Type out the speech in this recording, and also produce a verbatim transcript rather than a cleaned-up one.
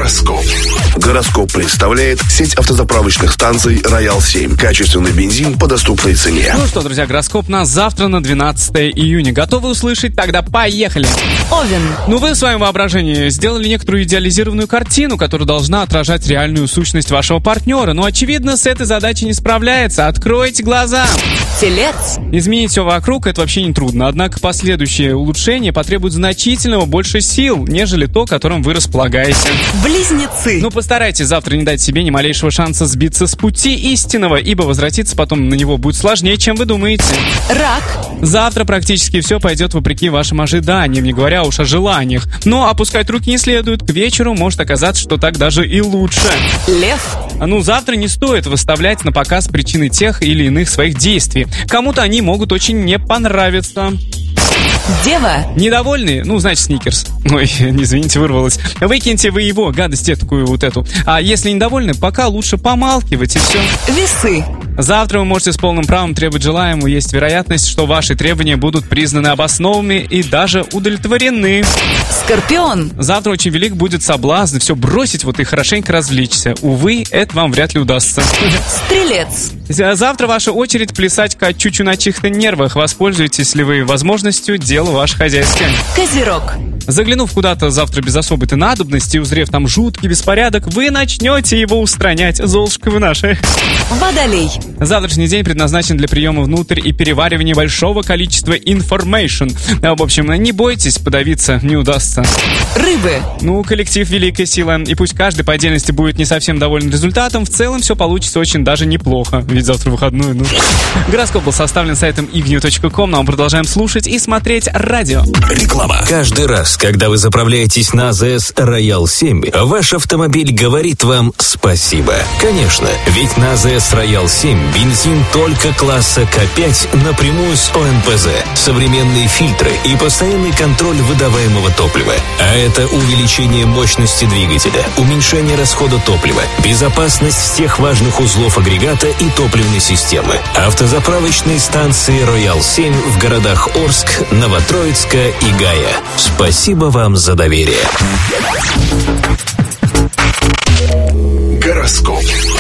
Гороскоп. Гороскоп представляет сеть автозаправочных станций «Роял семь». Качественный бензин по доступной цене. Ну что, друзья, гороскоп на завтра, на двенадцатое июня. Готовы услышать? Тогда поехали! Овен. Ну вы в своем воображении сделали некоторую идеализированную картину, которая должна отражать реальную сущность вашего партнера. Но, очевидно, с этой задачей не справляется. Откройте глаза! Телец. Изменить все вокруг — это вообще не трудно. Однако последующее улучшение потребует значительного больше сил, нежели то, которым вы располагаете. Близнецы. Ну, постарайтесь завтра не дать себе ни малейшего шанса сбиться с пути истинного, ибо возвратиться потом на него будет сложнее, чем вы думаете. Рак. Завтра практически все пойдет вопреки вашим ожиданиям, не говоря уж о желаниях. Но опускать руки не следует. К вечеру может оказаться, что так даже и лучше. Лев. Ну, завтра не стоит выставлять на показ причины тех или иных своих действий. Кому-то они могут очень не понравиться. Дева. Недовольны? Ну, значит, сникерс. Ой, извините, вырвалось. Выкиньте вы его, гадость такую вот эту. А если недовольны, пока лучше помалкивать и все. Весы. Завтра вы можете с полным правом требовать желаемого. Есть вероятность, что ваши требования будут признаны обоснованными и даже удовлетворены. Скорпион. Завтра очень велик будет соблазн все бросить вот и хорошенько развлечься. Увы, это вам вряд ли удастся. Стрелец. Завтра ваша очередь плясать качучу на чьих-то нервах. Воспользуетесь ли вы возможностью, дело ваше хозяйское. Козерог. Заглянув куда-то завтра без особой-то надобности, узрев там жуткий беспорядок, вы начнете его устранять. Золушка вы наши. Водолей. Завтрашний день предназначен для приема внутрь и переваривания большого количества information. В общем, не бойтесь, подавиться не удастся. Рыбы. Ну, коллектив — великая сила. И пусть каждый по отдельности будет не совсем доволен результатом, в целом все получится очень даже неплохо. Ведь завтра выходной, ну. Гороскоп был составлен сайтом игню точка ком, но мы продолжаем слушать и смотреть радио. Реклама. Каждый раз, когда вы заправляетесь на АЗС Роял семь, ваш автомобиль говорит вам спасибо. Конечно, ведь на АЗС Роял семь бензин только класса К пять напрямую с ОМПЗ, современные фильтры и постоянный контроль выдаваемого топлива. А это увеличение мощности двигателя, уменьшение расхода топлива, безопасность всех важных узлов агрегата и топливной системы. Автозаправочные станции Роял семь в городах Орск, Новотроицка и Гая. Спасибо вам за доверие. Гороскоп.